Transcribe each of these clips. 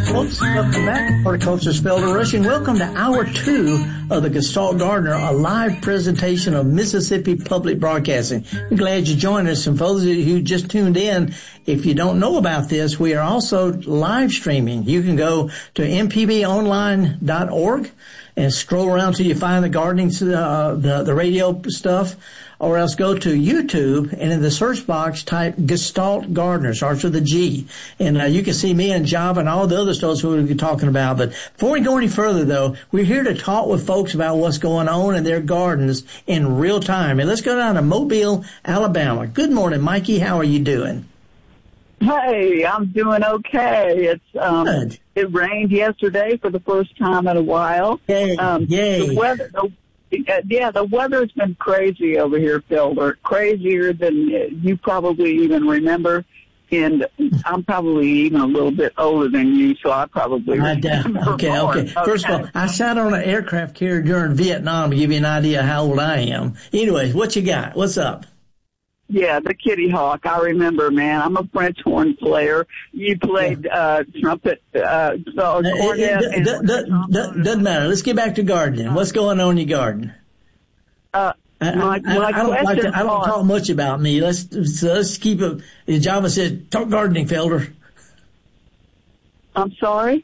Folks, welcome back. Horticulturist Felder Rushing. Welcome to Hour 2 of the Gestalt Gardener, a live presentation of Mississippi Public Broadcasting. We're glad you joined us. And for those of you who just tuned in, if you don't know about this, we are also live streaming. You can go to mpbonline.org and scroll around till you find the gardening, the radio stuff, or else go to YouTube and in the search box type Gestalt Gardener, starts with a G. And you can see me and Java and all the other stuff we'll be talking about. But before we go any further, though, we're here to talk with folks about what's going on in their gardens in real time. And let's go down to Mobile, Alabama. Good morning, Mikey. How are you doing? Hey, I'm doing okay. It's Good. It rained yesterday for the first time in a while. Yay. Yay. The weather's been crazy over here, Felder. Crazier than you probably even remember. And I'm probably even a little bit older than you, so I probably remember more. Okay. First of all, I sat on an aircraft carrier during Vietnam to give you an idea how old I am. Anyways, what you got? What's up? Yeah, the Kitty Hawk. I remember, man. I'm a French horn player. You played trumpet, cornet. Doesn't matter. Let's get back to gardening. What's going on in your garden? I don't talk much about me. Let's keep it. Java says, talk gardening, Felder. I'm sorry?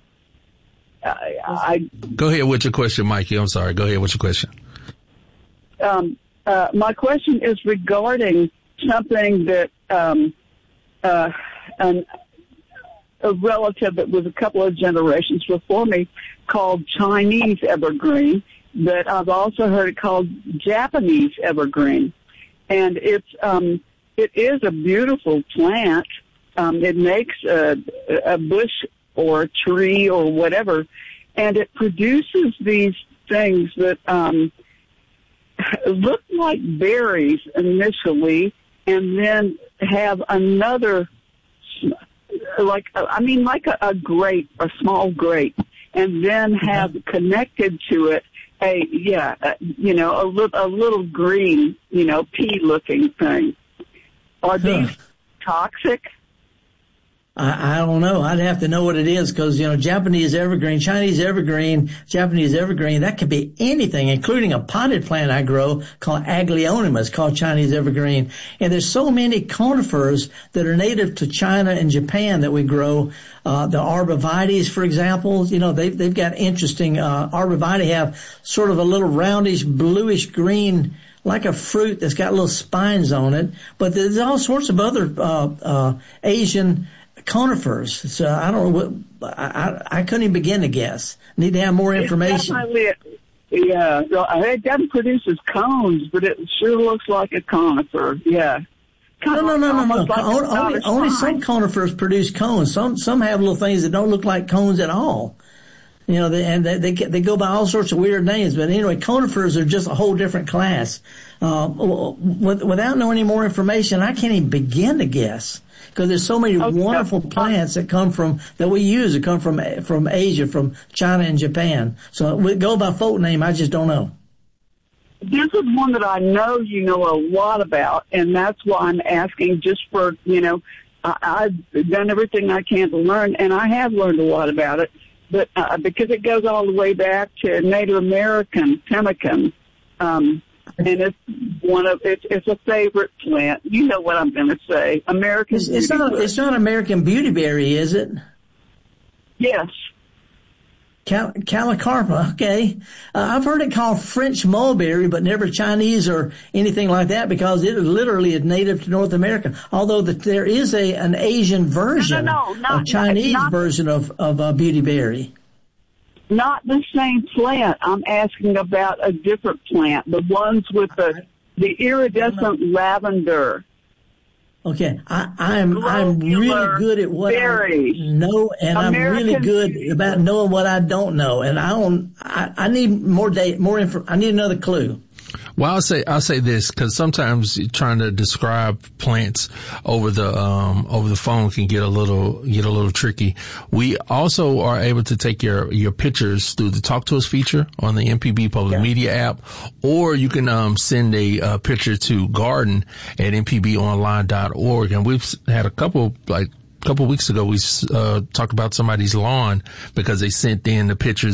Go ahead with your question, Mikey. I'm sorry. Go ahead with your question. My question is regarding something that a relative that was a couple of generations before me called Chinese evergreen, but I've also heard it called Japanese evergreen. And it is a beautiful plant. It makes a bush or a tree or whatever, and it produces these things that look like berries initially, and then have another, like a grape, a small grape, and then have connected to it a little green, pea-looking thing. Are these toxic? I don't know. I'd have to know what it is because, Japanese evergreen, Chinese evergreen, Japanese evergreen, that could be anything, including a potted plant I grow called Aglaonema. It's called Chinese evergreen. And there's so many conifers that are native to China and Japan that we grow. The arborvitaes, for example, they've got interesting, arborvitae have sort of a little roundish, bluish green, like a fruit that's got little spines on it. But there's all sorts of other, Asian conifers. So I don't know what, I couldn't even begin to guess. Need to have more information. It definitely produces cones, but it sure looks like a conifer. Yeah. No. Only some conifers produce cones. Some have little things that don't look like cones at all. They go by all sorts of weird names. But anyway, conifers are just a whole different class. Without knowing any more information, I can't even begin to guess. Because there's so many wonderful plants that come from, that we use, that come from Asia, from China and Japan. So we go by folk name, I just don't know. This is one that I know you know a lot about, and that's why I'm asking just for, I've done everything I can to learn, and I have learned a lot about it, but because it goes all the way back to Native American pemmican, and it's a favorite plant. You know what I'm going to say. It's not American beautyberry, is it? Yes. Calicarpa, okay. I've heard it called French mulberry, but never Chinese or anything like that because it literally is native to North America. Although there is an Asian version, a Chinese version of beautyberry. Not the same plant. I'm asking about a different plant, the ones with the iridescent lavender. Okay, I'm really good at what I know, and I'm really good about knowing what I don't know. And I need more info. I need another clue. Well, I'll say this, because sometimes trying to describe plants over the phone can get a little tricky. We also are able to take your pictures through the Talk to Us feature on the MPB Public Media app, or you can send a picture to garden@mpbonline.org. And we've had a couple couple of weeks ago, we talked about somebody's lawn because they sent in the pictures